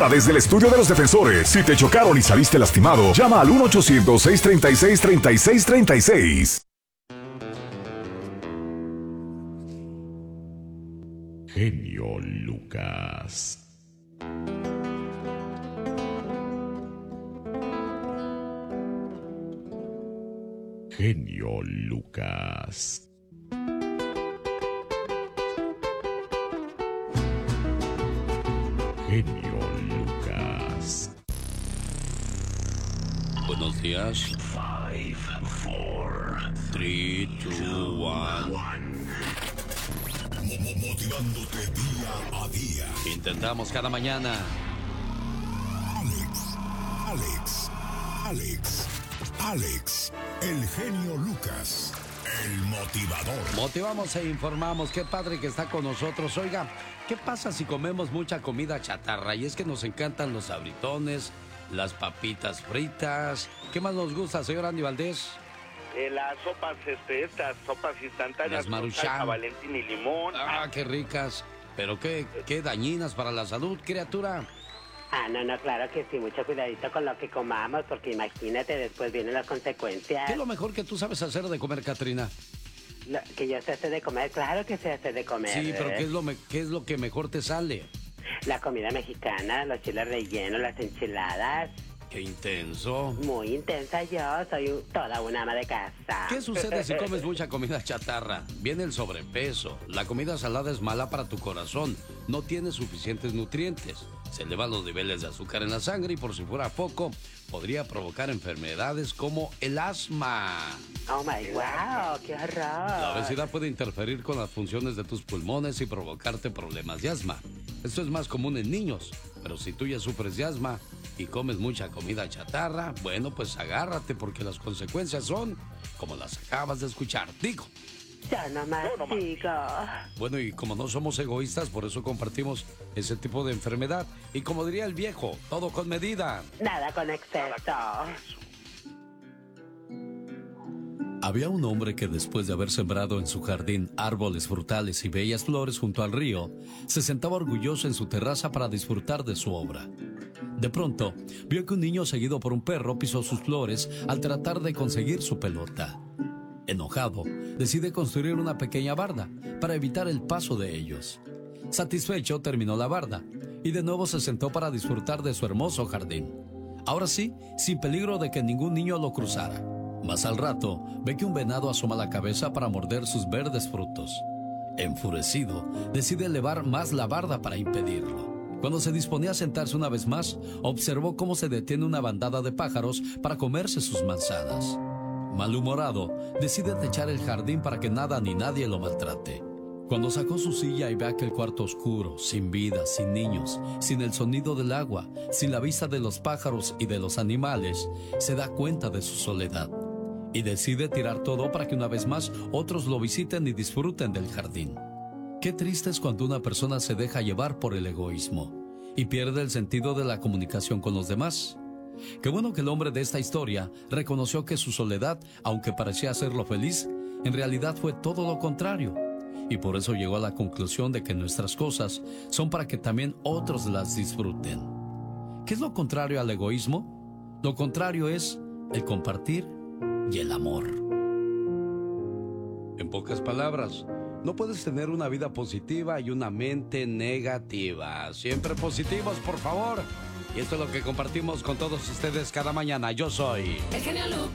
Ahora desde el estudio de los defensores, si te chocaron y saliste lastimado, llama al 1-800-636-3636. Genio Lucas. Genio Lucas. Genio Lucas. Buenos días. 5, 4, 3, 2, 1. Motivándote día a día. Intentamos cada mañana. Alex, el genio Lucas, el motivador. Motivamos e informamos. Qué padre que está con nosotros. Oiga, ¿qué pasa si comemos mucha comida chatarra? Y es que nos encantan los sabritones, las papitas fritas. ¿Qué más nos gusta, señor Andy Valdés? Las sopas, estas sopas instantáneas. Las Maruchan. Con salsa, Valentín y limón. Ah, qué ricas. Pero qué dañinas para la salud, criatura. No, claro que sí, mucho cuidadito con lo que comamos, porque imagínate, después vienen las consecuencias. ¿Qué es lo mejor que tú sabes hacer de comer, Catrina? Que yo sé hacer de comer, claro que sé hacer de comer. Sí, pero ¿qué es lo que mejor te sale? La comida mexicana, los chiles rellenos, las enchiladas. ¡Qué intenso! Muy intensa yo, soy toda una ama de casa. ¿Qué sucede si comes mucha comida chatarra? Viene el sobrepeso. La comida salada es mala para tu corazón. No tiene suficientes nutrientes. Se elevan los niveles de azúcar en la sangre y por si fuera poco, podría provocar enfermedades como el asma. Oh my wow, qué horror. La obesidad puede interferir con las funciones de tus pulmones y provocarte problemas de asma. Esto es más común en niños, pero si tú ya sufres de asma y comes mucha comida chatarra, bueno, pues agárrate porque las consecuencias son como las acabas de escuchar. Digo. Yo nomás digo. Bueno, y como no somos egoístas, por eso compartimos ese tipo de enfermedad. Y como diría el viejo, todo con medida. Nada con exceso. Había un hombre que después de haber sembrado en su jardín árboles frutales y bellas flores junto al río, se sentaba orgulloso en su terraza para disfrutar de su obra. De pronto, vio que un niño seguido por un perro pisó sus flores al tratar de conseguir su pelota. Enojado, decide construir una pequeña barda para evitar el paso de ellos. Satisfecho, terminó la barda y de nuevo se sentó para disfrutar de su hermoso jardín. Ahora sí, sin peligro de que ningún niño lo cruzara. Más al rato, ve que un venado asoma la cabeza para morder sus verdes frutos. Enfurecido, decide elevar más la barda para impedirlo. Cuando se disponía a sentarse una vez más, observó cómo se detiene una bandada de pájaros para comerse sus manzanas. Malhumorado, decide techar el jardín para que nada ni nadie lo maltrate. Cuando sacó su silla y ve aquel cuarto oscuro, sin vida, sin niños, sin el sonido del agua, sin la vista de los pájaros y de los animales, se da cuenta de su soledad y decide tirar todo para que una vez más otros lo visiten y disfruten del jardín. Qué triste es cuando una persona se deja llevar por el egoísmo y pierde el sentido de la comunicación con los demás. Qué bueno que el hombre de esta historia reconoció que su soledad, aunque parecía hacerlo feliz, en realidad fue todo lo contrario. Y por eso llegó a la conclusión de que nuestras cosas son para que también otros las disfruten. ¿Qué es lo contrario al egoísmo? Lo contrario es el compartir y el amor. En pocas palabras, no puedes tener una vida positiva y una mente negativa. Siempre positivos, por favor. Y esto es lo que compartimos con todos ustedes cada mañana. Yo soy... El genio Lucas.